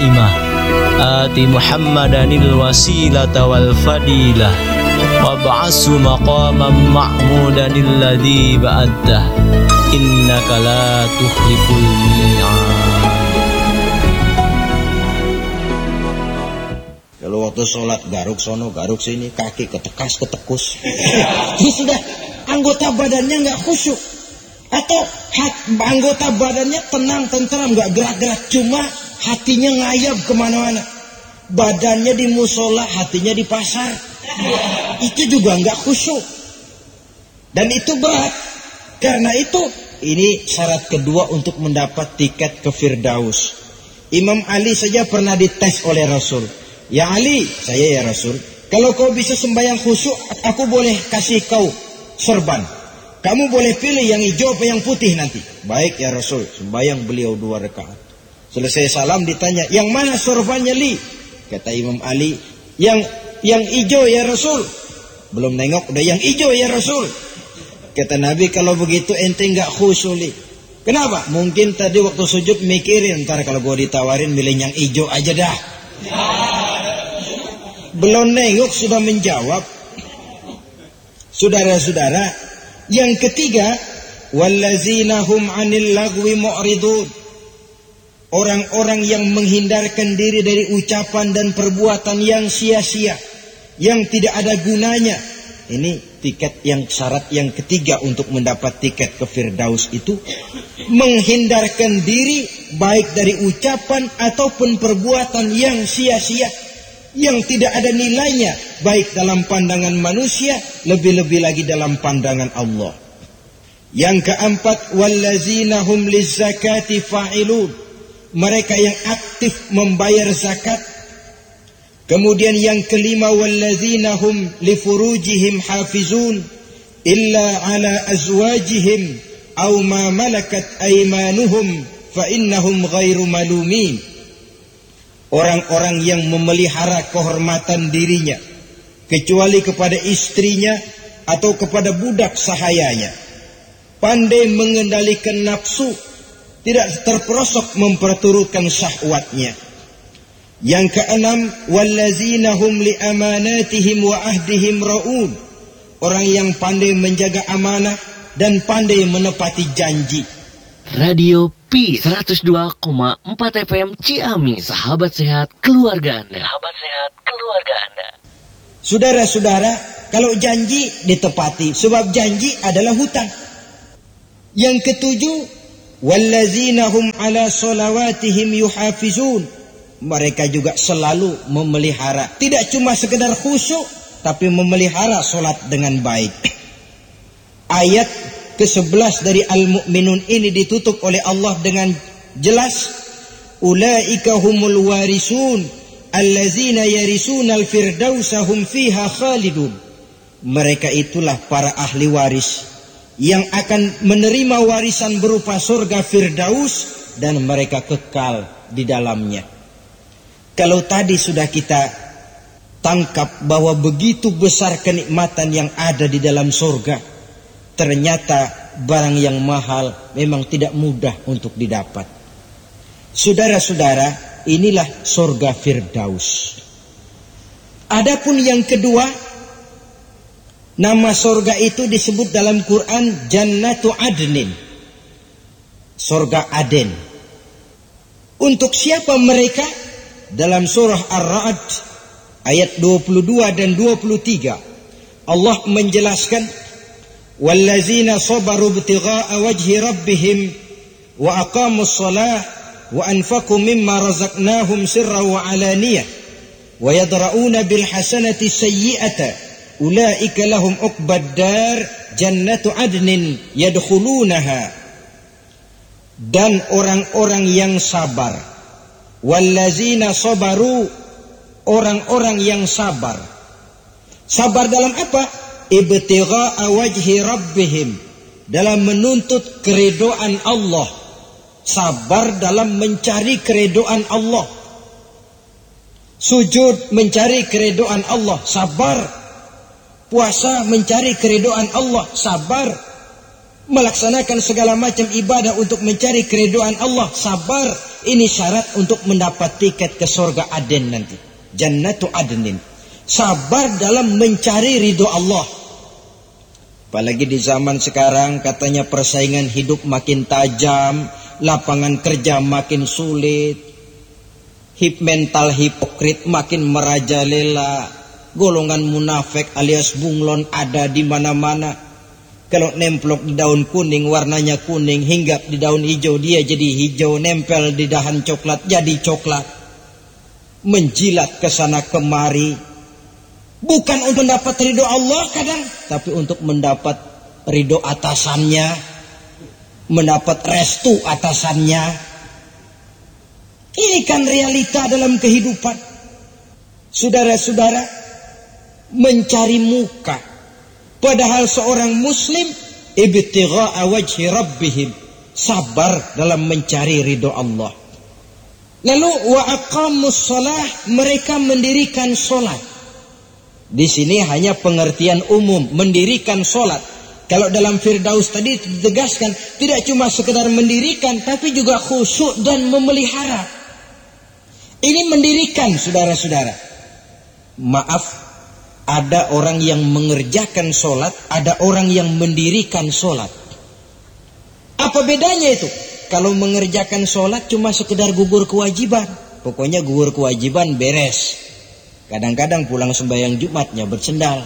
qa'imah ati Muhammadanil wasilata wal fadilah wab'ashu maqaman ma'mudanil ladzi ba'addah innaka la tukhliful mi'ad. Kalau waktu sholat garuk sono garuk sini, kaki ketekas ketekus, ya sudah anggota badannya nggak khusyuk, atau anggota badannya tenang tentram nggak gerak-gerak, cuma hatinya ngayap kemana-mana. Badannya di musola, hatinya di pasar. Itu juga nggak khusyuk. Dan itu berat. Karena itu, ini syarat kedua untuk mendapat tiket ke Firdaus. Imam Ali saja pernah dites oleh Rasul. Ya Ali, saya ya Rasul, kalau kau bisa sembahyang khusyuk, aku boleh kasih kau sorban. Kamu boleh pilih yang hijau apa yang putih nanti. Baik ya Rasul, sembahyang beliau 2 rakaat. Selesai salam ditanya, yang mana sorbannya Li? Kata Imam Ali, yang hijau ya Rasul. Belum nengok udah yang hijau ya Rasul. Kata Nabi, kalau begitu ente nggak khusyuk Li. Kenapa? Mungkin tadi waktu sujud mikirin, ntar kalau gue ditawarin milih yang hijau aja dah. Belum nengok sudah menjawab. Saudara-saudara, yang ketiga, wallazina hum 'anil lagwi mu'ridun. Orang-orang yang menghindarkan diri dari ucapan dan perbuatan yang sia-sia, yang tidak ada gunanya. Ini tiket yang syarat yang ketiga untuk mendapat tiket ke Firdaus itu, menghindarkan diri baik dari ucapan ataupun perbuatan yang sia-sia, yang tidak ada nilainya, baik dalam pandangan manusia, lebih-lebih lagi dalam pandangan Allah. Yang keempat, wallazina hum lizzakati fa'ilun. Mereka yang aktif membayar zakat. Kemudian yang kelima, wallazina hum li furujihim hafizun illa ala azwajihim aw ma malakat aymanuhum fa innahum ghairu malumin. Orang-orang yang memelihara kehormatan dirinya kecuali kepada istrinya atau kepada budak sahayanya, pandai mengendalikan nafsu, tidak terperosok memperturutkan syahwatnya. Yang keenam, wallazina hum li amanatihim wa ahdihim raun. Orang yang pandai menjaga amanah dan pandai menepati janji. Radio P 102,4 FM Ciamis, sahabat sehat keluarga Anda. Sahabat sehat keluarga Anda. Saudara-saudara, kalau janji ditepati, sebab janji adalah hutang. Yang ketujuh, wallazina hum ala salawatihim yuhafizun. Mereka juga selalu memelihara, tidak cuma sekedar khusyuk, tapi memelihara solat dengan baik. Ayat ke-11 dari Al-Mu'minun ini ditutup oleh Allah dengan jelas, ulaika humul warisun allazina yarisuna al-firdausa hum fiha khalidun. Mereka itulah para ahli waris yang akan menerima warisan berupa surga Firdaus dan mereka kekal di dalamnya. Kalau tadi sudah kita tangkap bahwa begitu besar kenikmatan yang ada di dalam surga, ternyata barang yang mahal memang tidak mudah untuk didapat. Saudara-saudara, inilah surga Firdaus. Adapun yang kedua, nama surga itu disebut dalam Quran Jannatu Adnin, surga Aden. Untuk siapa mereka? Dalam surah Ar-Ra'd ayat 22 dan 23 Allah menjelaskan, wallazina sabaru ibtigha'a wajhi rabbihim wa aqamus shalah wa anfaqu mimma razaqnahum sirran wa alaniyah wa yadra'una bil hasanati sayyi'ata ulaika lahum uqbad dar jannatu adnin yadkhulunaha. Dan orang-orang yang sabar, wallazina sabaru, orang-orang yang sabar. Sabar dalam apa? Ibtigha'a wajhi rabbihim, dalam menuntut keridhaan Allah. Sabar dalam mencari keridhaan Allah. Sujud mencari keridhaan Allah, sabar. Puasa mencari keridhaan Allah, sabar. Melaksanakan segala macam ibadah untuk mencari keridhaan Allah, sabar. Ini syarat untuk mendapat tiket ke surga Aden nanti. Jannatu Adnin. Sabar dalam mencari ridho Allah. Apalagi di zaman sekarang katanya persaingan hidup makin tajam, lapangan kerja makin sulit, mental hipokrit makin merajalela, golongan munafik alias bunglon ada di mana-mana. Kalau nemplok di daun kuning warnanya kuning, hinggap di daun hijau dia jadi hijau, nempel di dahan coklat jadi coklat. Menjilat ke sana kemari, bukan untuk mendapat ridho Allah kadang, tapi untuk mendapat ridho atasannya, mendapat restu atasannya. Ini kan realita dalam kehidupan. Saudara-saudara, mencari muka. Padahal seorang muslim ibtigha'a wajhi rabbihim, sabar dalam mencari ridho Allah. Lalu wa aqamus shalah, mereka mendirikan salat. Di sini hanya pengertian umum, mendirikan salat. Kalau dalam Firdaus tadi ditegaskan tidak cuma sekedar mendirikan, tapi juga khusyuk dan memelihara. Ini mendirikan, saudara-saudara. Maaf, ada orang yang mengerjakan sholat, ada orang yang mendirikan sholat. Apa bedanya itu? Kalau mengerjakan sholat cuma sekedar gugur kewajiban. Pokoknya gugur kewajiban beres. Kadang-kadang pulang sembahyang Jumatnya bersendal.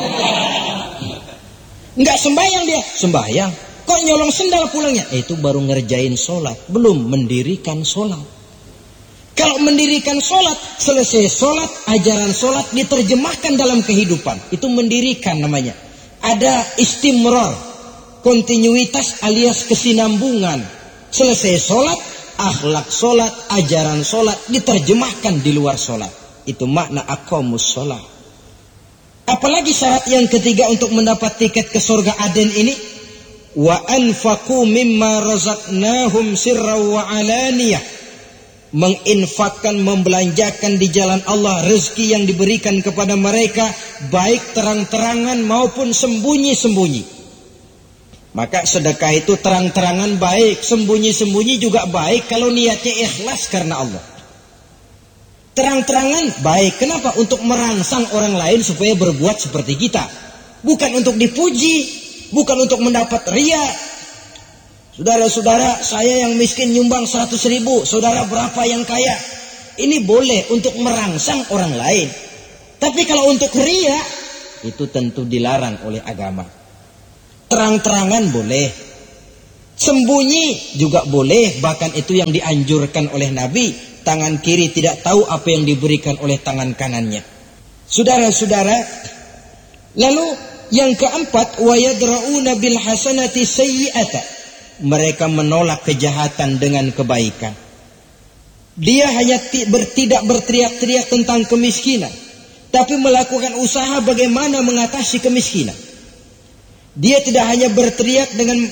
Enggak sembahyang dia, sembahyang. Kok nyolong sendal pulangnya? Itu baru ngerjain sholat, belum mendirikan sholat. Kalau mendirikan sholat, selesai sholat, ajaran sholat diterjemahkan dalam kehidupan. Itu mendirikan namanya. Ada istimrar, kontinuitas alias kesinambungan. Selesai sholat, akhlak sholat, ajaran sholat diterjemahkan di luar sholat. Itu makna aqamus sholat. Apalagi syarat yang ketiga untuk mendapat tiket ke surga Aden ini. Wa anfaqu mimma razaqnahum sirra wa alaniyah. Menginfakkan, membelanjakan di jalan Allah rezeki yang diberikan kepada mereka, baik terang-terangan maupun sembunyi-sembunyi. Maka sedekah itu terang-terangan baik, sembunyi-sembunyi juga baik kalau niatnya ikhlas karena Allah. Terang-terangan baik, kenapa? Untuk merangsang orang lain supaya berbuat seperti kita. Bukan untuk dipuji, bukan untuk mendapat ria. Saudara-saudara, saya yang miskin nyumbang 100.000, saudara berapa yang kaya? Ini boleh untuk merangsang orang lain. Tapi kalau untuk ria, itu tentu dilarang oleh agama. Terang-terangan boleh, sembunyi juga boleh, bahkan itu yang dianjurkan oleh Nabi. Tangan kiri tidak tahu apa yang diberikan oleh tangan kanannya. Saudara-saudara, lalu yang keempat, wa yadra'una bil hasanati sayyi'ata. Mereka menolak kejahatan dengan kebaikan. Dia hanya tidak berteriak-teriak tentang kemiskinan, tapi melakukan usaha bagaimana mengatasi kemiskinan. Dia tidak hanya berteriak dengan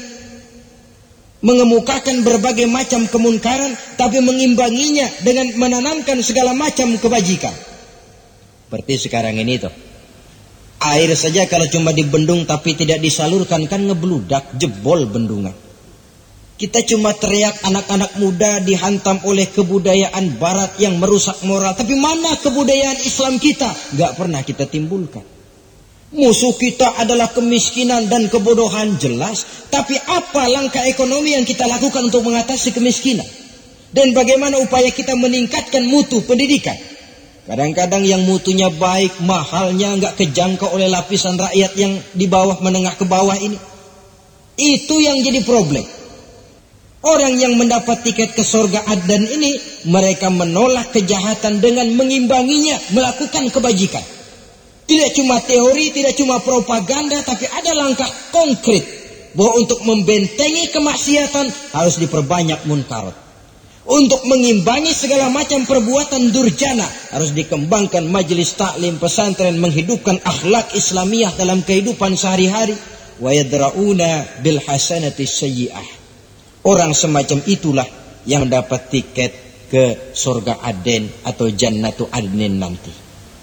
mengemukakan berbagai macam kemunkaran, tapi mengimbanginya dengan menanamkan segala macam kebajikan. Seperti sekarang ini tuh. Air saja kalau cuma dibendung tapi tidak disalurkan kan ngebludak, jebol bendungan. Kita cuma teriak anak-anak muda dihantam oleh kebudayaan barat yang merusak moral. Tapi mana kebudayaan Islam kita? Gak pernah kita timbulkan. Musuh kita adalah kemiskinan dan kebodohan, jelas. Tapi apa langkah ekonomi yang kita lakukan untuk mengatasi kemiskinan? Dan bagaimana upaya kita meningkatkan mutu pendidikan? Kadang-kadang yang mutunya baik, mahalnya gak kejangkau oleh lapisan rakyat yang di bawah, menengah ke bawah ini. Itu yang jadi problem. Orang yang mendapat tiket ke surga Aden ini, mereka menolak kejahatan dengan mengimbanginya, melakukan kebajikan. Tidak cuma teori, tidak cuma propaganda, tapi ada langkah konkret bahwa untuk membentengi kemaksiatan harus diperbanyak munkarat. Untuk mengimbangi segala macam perbuatan durjana harus dikembangkan majelis taklim pesantren, menghidupkan akhlak Islamiyah dalam kehidupan sehari-hari. Wa yadra'una bil hasanati sayyi'ah. Orang semacam itulah yang mendapat tiket ke surga Aden atau Jannatu Adnin nanti.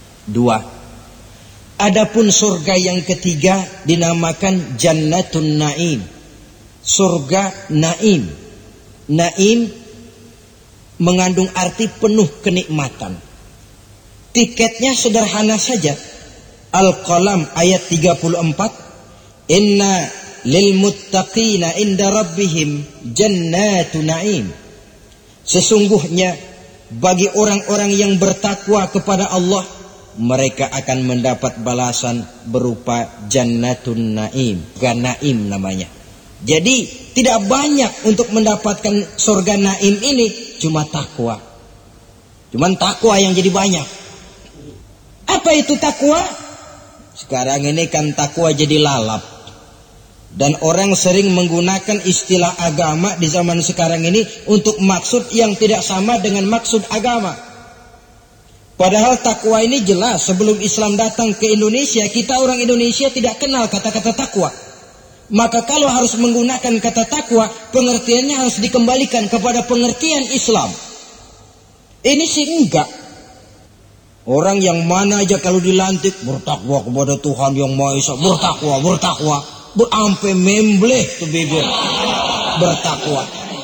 2. Adapun surga yang ketiga dinamakan Jannatun Naim. Surga Naim. Naim mengandung arti penuh kenikmatan. Tiketnya sederhana saja. Al-Qalam ayat 34, inna lil muttaqina inda rabbihim jannatu na'im. Sesungguhnya bagi orang-orang yang bertakwa kepada Allah, mereka akan mendapat balasan berupa jannatun na'im. Ganaim namanya. Jadi tidak banyak untuk mendapatkan surga naim ini, cuma takwa. Cuman takwa yang jadi banyak. Apa itu takwa? Sekarang ini kan takwa jadi lalap. Dan orang sering menggunakan istilah agama di zaman sekarang ini untuk maksud yang tidak sama dengan maksud agama. Padahal takwa ini jelas sebelum Islam datang ke Indonesia, kita orang Indonesia tidak kenal kata-kata takwa. Maka kalau harus menggunakan kata takwa, pengertiannya harus dikembalikan kepada pengertian Islam. Ini sih enggak. Orang yang mana aja kalau dilantik bertakwa kepada Tuhan yang Maha Esa, bertakwa. Sampai membleh tuh bibir. Bertakwa.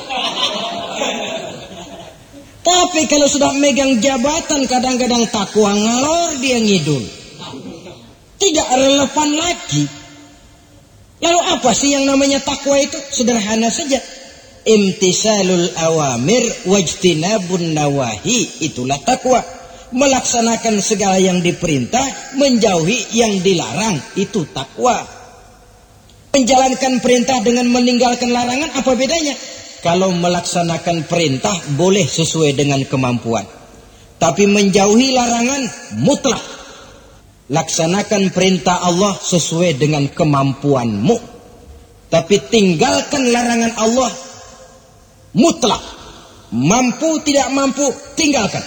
Tapi kalau sudah megang jabatan, kadang-kadang takwa ngalor dia ngidul. Tidak relevan lagi. Lalu apa sih yang namanya takwa itu? Sederhana saja. Imtisalul awamir wajtinabun nawahi. Itulah takwa. Melaksanakan segala yang diperintah, menjauhi yang dilarang. Itu takwa. Menjalankan perintah dengan meninggalkan larangan, apa bedanya? Kalau melaksanakan perintah boleh sesuai dengan kemampuan. Tapi menjauhi larangan mutlak. Laksanakan perintah Allah sesuai dengan kemampuanmu. Tapi tinggalkan larangan Allah mutlak. Mampu tidak mampu, tinggalkan.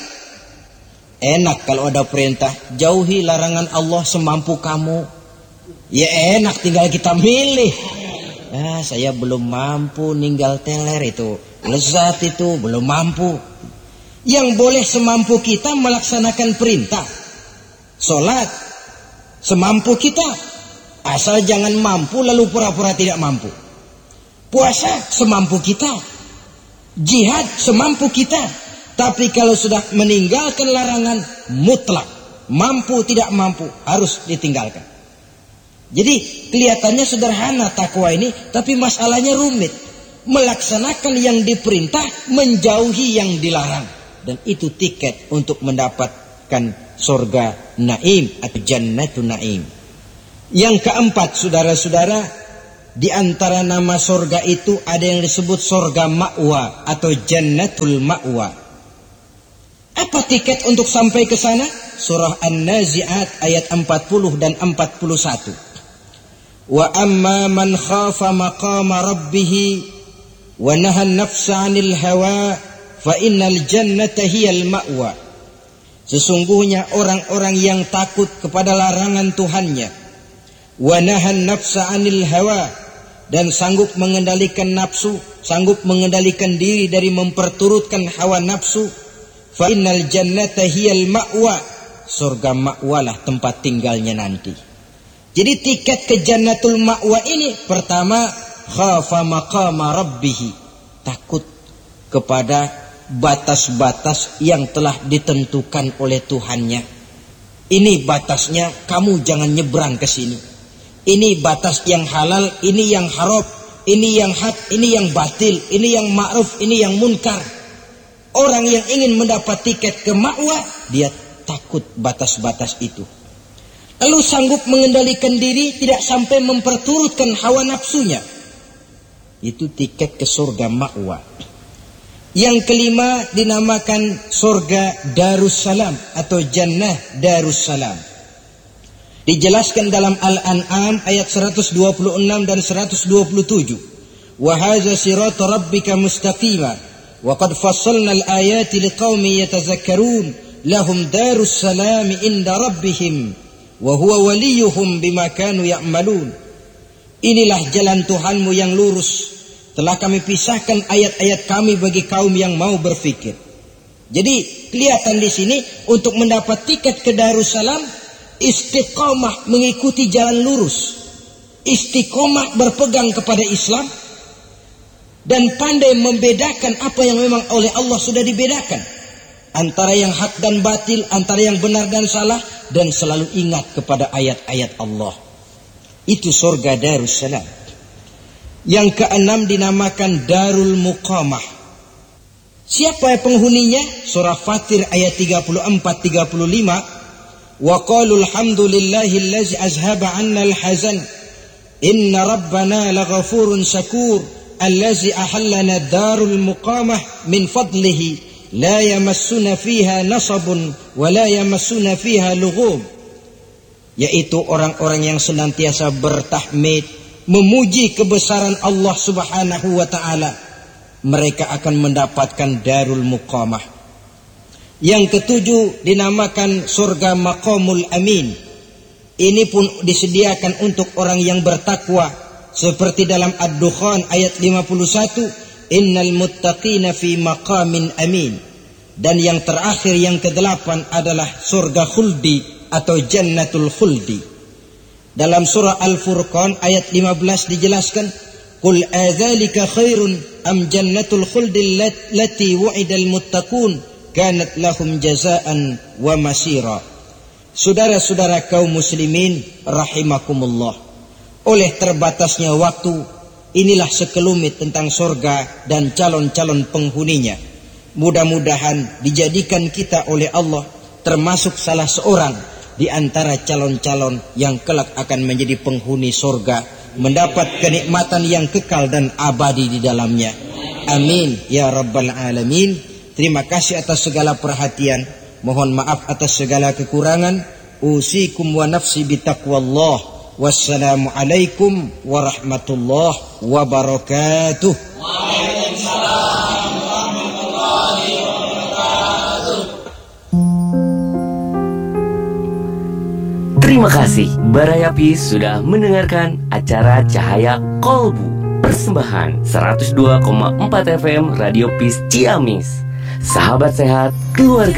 Enak kalau ada perintah, jauhi larangan Allah semampu kamu. Ya enak, tinggal kita milih. Saya belum mampu ninggal teler itu. Lezat itu, belum mampu. Yang boleh semampu kita melaksanakan perintah. Sholat semampu kita, asal jangan mampu lalu pura-pura tidak mampu. Puasa semampu kita, jihad semampu kita. Tapi kalau sudah meninggalkan larangan mutlak, mampu tidak mampu harus ditinggalkan. Jadi kelihatannya sederhana takwa ini, tapi masalahnya rumit. Melaksanakan yang diperintah, menjauhi yang dilarang. Dan itu tiket untuk mendapatkan surga naim atau jannatun naim. Yang keempat, saudara-saudara, di antara nama surga itu ada yang disebut surga ma'wa atau jannatul ma'wa. Apa tiket untuk sampai ke sana? Surah An-Nazi'at ayat 40 dan 41. Wa amma man khafa maqama rabbih wa naha an-nafsa 'anil hawa fa innal jannata hiyal ma'wa. Sesungguhnya orang-orang yang takut kepada larangan Tuhannya, wa naha an-nafsa 'anil hawa, dan sanggup mengendalikan nafsu, sanggup mengendalikan diri dari memperturutkan hawa nafsu, fa innal jannata hiyal ma'wa, surga ma'walah tempat tinggalnya nanti. Jadi tiket ke jannatul ma'wa ini, pertama khafa maqama rabbih, takut kepada batas-batas yang telah ditentukan oleh Tuhannya. Ini batasnya, kamu jangan nyebrang ke sini. Ini batas yang halal, ini yang haram, ini yang hak, ini yang batil, ini yang ma'ruf, ini yang munkar. Orang yang ingin mendapat tiket ke ma'wa, dia takut batas-batas itu. Lalu sanggup mengendalikan diri, tidak sampai memperturutkan hawa nafsunya. Itu tiket ke surga ma'wa. Yang kelima dinamakan surga Darussalam atau Jannah Darussalam. Dijelaskan dalam Al-An'am ayat 126 dan 127. Wa hadza siratu rabbika mustaqima. وَقَدْ فَصَّلْنَا الْآيَاتِ لِقَوْمٍ يَتَذَكَّرُونَ لَهُمْ دَارُ السَّلَامِ عِنْدَ رَبِّهِمْ وَهُوَ وَلِيُّهُمْ بِمَا كَانُوا يَعْمَلُونَ. Inilah jalan Tuhanmu yang lurus. Telah kami pisahkan ayat-ayat kami bagi kaum yang mau berfikir. Jadi kelihatan di sini untuk mendapat tiket ke Darussalam, istiqomah mengikuti jalan lurus. Istiqomah berpegang kepada Islam. dan pandai membedakan apa yang memang oleh Allah sudah dibedakan, antara yang hak dan batil, antara yang benar dan salah, dan selalu ingat kepada ayat-ayat Allah. Itu surga Darussalam. Yang keenam dinamakan Darul Muqamah. Siapa penghuninya? Surah Fatir ayat 34-35. Wa qalu alhamdulillahillazi azhaba 'anna al-hazan inna rabbana laghafurun syakur allazi ahallana darul muqamah min fadlihi la yamassuna fiha nasabun wa la yamassuna fiha lughub. Yaitu orang-orang yang senantiasa bertahmid, memuji kebesaran Allah Subhanahu wa taala, mereka akan mendapatkan darul muqamah. Yang ketujuh dinamakan surga Maqamul Amin. Ini pun disediakan untuk orang yang bertakwa, seperti dalam Ad-Dukhan ayat 51, innal muttaqina fi maqamin amin. Dan yang terakhir, yang kedelapan adalah surga khuldi atau jannatul khuldi. Dalam surah Al-Furqan ayat 15 dijelaskan, qul adzalika khairun am jannatul khuldi allati wu'idal muttaqun kanat lahum jazaan wa masira. Saudara-saudara kaum muslimin rahimakumullah, oleh terbatasnya waktu, inilah sekelumit tentang surga dan calon-calon penghuninya. Mudah-mudahan dijadikan kita oleh Allah termasuk salah seorang di antara calon-calon yang kelak akan menjadi penghuni surga, mendapat kenikmatan yang kekal dan abadi di dalamnya. Amin ya rabbal alamin. Terima kasih atas segala perhatian. Mohon maaf atas segala kekurangan. Usikum wa nafsi bitaqwallah. Wassalamualaikum warahmatullahi wabarakatuh. Waalaikumsalam warahmatullahi wabarakatuh. Terima kasih Baraya Peace sudah mendengarkan acara Cahaya Kolbu, persembahan 102,4 FM Radio Peace Ciamis. Sahabat sehat keluarga.